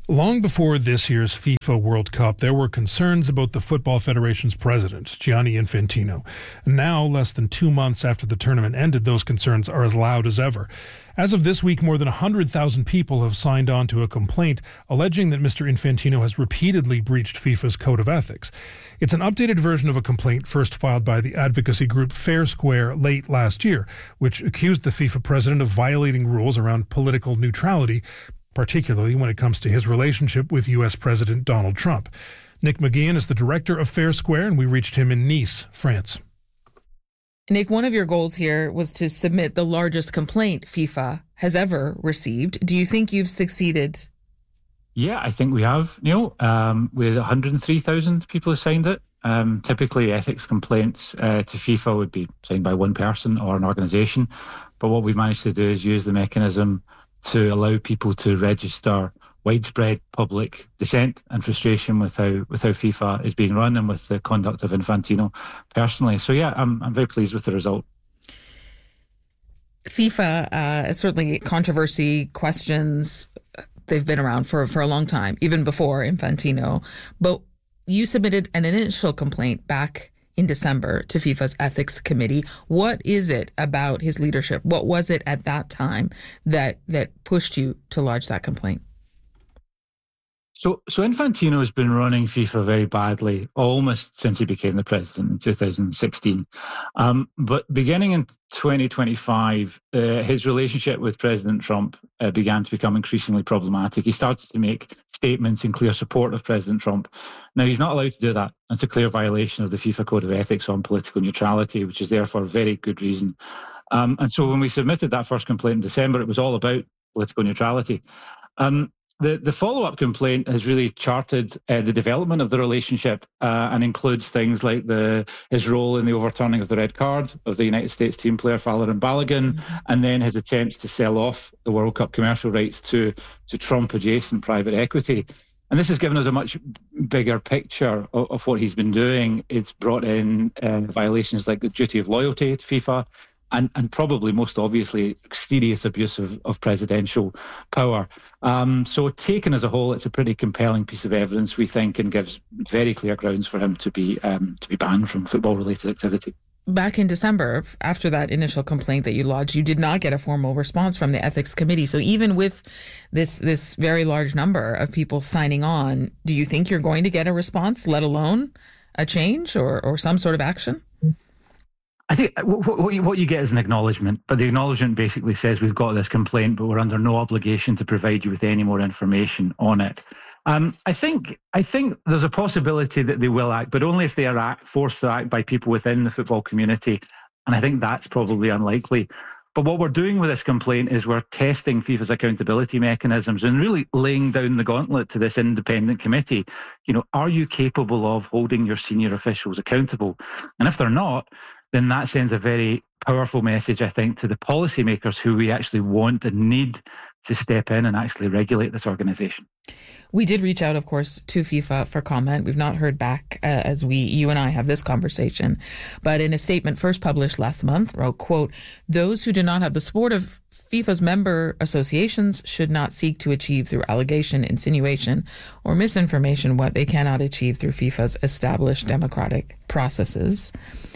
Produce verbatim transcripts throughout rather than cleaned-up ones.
Long before this year's FIFA World Cup, there were concerns about the Football Federation's president, Gianni Infantino. Now, less than two months after the tournament ended, those concerns are as loud as ever. As of this week, more than one hundred thousand people have signed on to a complaint alleging that Mister Infantino has repeatedly breached FIFA's code of ethics. It's an updated version of a complaint first filed by the advocacy group Fair Square late last year, which accused the FIFA president of violating rules around political neutrality, particularly when it comes to his relationship with U S President Donald Trump. Nick McGeehan is the director of Fair Square, and we reached him in Nice, France. Nick, one of your goals here was to submit the largest complaint FIFA has ever received. Do you think you've succeeded? Yeah, I think we have, Neil. Um, with one hundred three thousand people have signed it. Um, typically, ethics complaints uh, to FIFA would be signed by one person or an organisation. But what we've managed to do is use the mechanism to allow people to register widespread public dissent and frustration with how with how FIFA is being run and with the conduct of Infantino personally. So yeah, I'm I'm very pleased with the result. FIFA, uh, certainly controversy, questions, they've been around for, for a long time, even before Infantino. But you submitted an initial complaint back in December to FIFA's ethics committee. What is it about his leadership? What was it at that time that that pushed you to lodge that complaint? So, so Infantino has been running FIFA very badly almost since he became the president in two thousand sixteen. Um, but beginning in twenty twenty-five, uh, his relationship with President Trump uh, began to become increasingly problematic. He started to make statements in clear support of President Trump. Now, he's not allowed to do that. That's a clear violation of the FIFA Code of Ethics on political neutrality, which is there for a very good reason. Um, and so when we submitted that first complaint in December, it was all about political neutrality. Um, The the follow-up complaint has really charted uh, the development of the relationship uh, and includes things like the his role in the overturning of the red card of the United States team player Falarin Balogun, mm-hmm. and then his attempts to sell off the World Cup commercial rights to, to Trump-adjacent private equity. And this has given us a much bigger picture of, of what he's been doing. It's brought in uh, violations like the duty of loyalty to FIFA, And, and probably most obviously serious abuse of, of presidential power. Um, so taken as a whole, it's a pretty compelling piece of evidence, we think, and gives very clear grounds for him to be um, to be banned from football-related activity. Back in December, after that initial complaint that you lodged, you did not get a formal response from the ethics committee. So even with this this very large number of people signing on, do you think you're going to get a response, let alone a change or, or some sort of action? I think what you, what you get is an acknowledgement, but the acknowledgement basically says we've got this complaint, but we're under no obligation to provide you with any more information on it. Um, I think I think there's a possibility that they will act, but only if they are act, forced to act by people within the football community, and I think that's probably unlikely. But what we're doing with this complaint is we're testing FIFA's accountability mechanisms and really laying down the gauntlet to this independent committee. You know, are you capable of holding your senior officials accountable? And if they're not, then that sends a very powerful message, I think, to the policymakers who we actually want and need to step in and actually regulate this organisation. We did reach out, of course, to FIFA for comment. We've not heard back uh, as we, you and I, have this conversation. But in a statement first published last month, wrote, quote, "Those who do not have the support of FIFA's member associations should not seek to achieve through allegation, insinuation, or misinformation what they cannot achieve through FIFA's established democratic processes."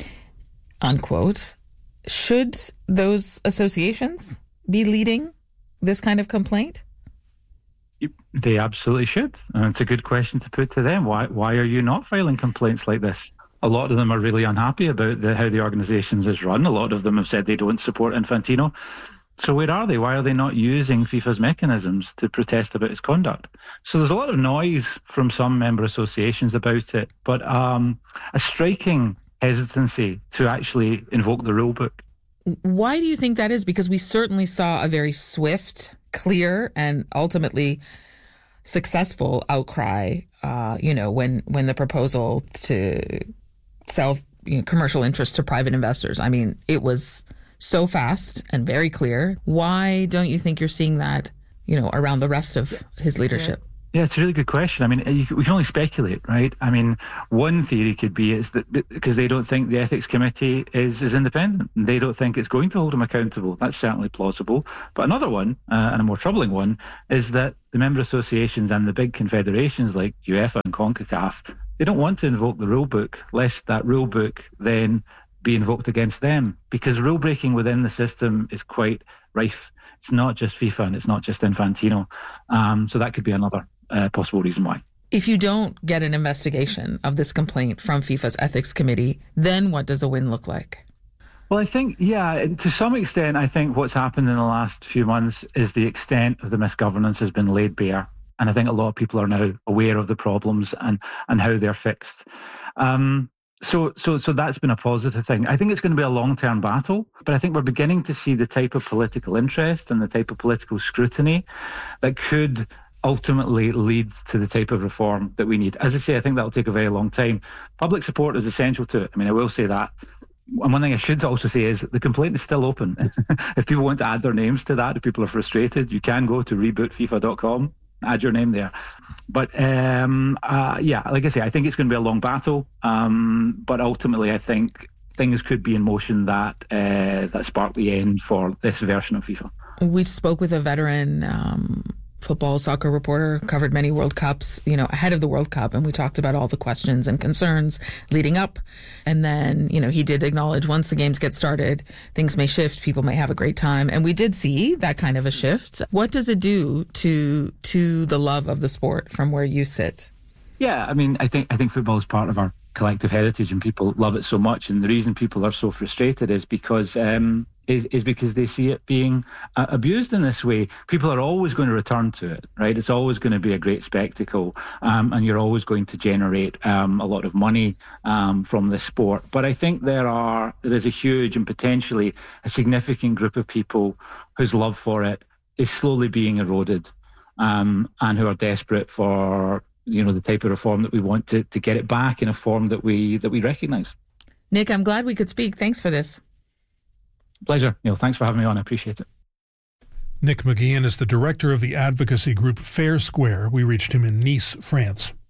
Unquote. Should those associations be leading this kind of complaint? They absolutely should. And it's a good question to put to them. Why why are you not filing complaints like this? A lot of them are really unhappy about the, how the organisation is run. A lot of them have said they don't support Infantino. So where are they? Why are they not using FIFA's mechanisms to protest about his conduct? So there's a lot of noise from some member associations about it, but um, a striking hesitancy to actually invoke the rule book. Why do you think that is? Because we certainly saw a very swift, clear, and ultimately successful outcry, uh, you know, when, when the proposal to sell you know, commercial interests to private investors. I mean, it was so fast and very clear. Why don't you think you're seeing that, you know, around the rest of his leadership? Yeah, it's a really good question. I mean, you, we can only speculate, right? I mean, one theory could be is that because they don't think the ethics committee is, is independent, they don't think it's going to hold them accountable. That's certainly plausible. But another one, uh, and a more troubling one, is that the member associations and the big confederations like UEFA and CONCACAF, they don't want to invoke the rule book, lest that rule book then be invoked against them, because rule breaking within the system is quite rife. It's not just FIFA and it's not just Infantino. Um, so that could be another uh, possible reason why. If you don't get an investigation of this complaint from FIFA's ethics committee, then what does a win look like? Well, I think, yeah, to some extent, I think what's happened in the last few months is the extent of the misgovernance has been laid bare. And I think a lot of people are now aware of the problems and, and how they're fixed. Um, So, so, so that's been a positive thing. I think it's going to be a long-term battle, but I think we're beginning to see the type of political interest and the type of political scrutiny that could ultimately lead to the type of reform that we need. As I say, I think that'll take a very long time. Public support is essential to it. I mean, I will say that. And one thing I should also say is the complaint is still open. If people want to add their names to that, if people are frustrated, you can go to reboot FIFA dot com. Add your name there. But um, uh, yeah, like I say, I think it's going to be a long battle. Um, but ultimately, I think things could be in motion that uh, that spark the end for this version of FIFA. We spoke with a veteran um, football soccer reporter, covered many World Cups, you know, ahead of the World Cup, and we talked about all the questions and concerns leading up. And then, you know, he did acknowledge once the games get started, things may shift, people may have a great time. And we did see that kind of a shift. What does it do to to the love of the sport from where you sit? Yeah, I mean, I think I think football is part of our collective heritage and people love it so much. And the reason people are so frustrated is because um, is, is because they see it being uh, abused in this way. People are always going to return to it, right? It's always going to be a great spectacle, um, and you're always going to generate um, a lot of money um, from this sport. But I think there are there is a huge and potentially a significant group of people whose love for it is slowly being eroded, um, and who are desperate for, you know, the type of reform that we want to to get it back in a form that we that we recognise. Nick, I'm glad we could speak. Thanks for this. Pleasure, Neil. Thanks for having me on. I appreciate it. Nick McGeehan is the director of the advocacy group Fair Square. We reached him in Nice, France.